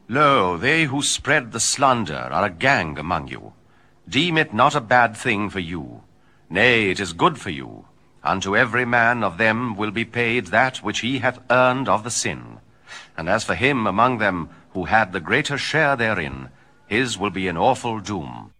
Lo, they who spread the slander are a gang among you. Deem it not a bad thing for you. Nay, it is good for you. Unto every man of them will be paid that which he hath earned of the sin. And as for him among them who had the greater share therein, his will be an awful doom.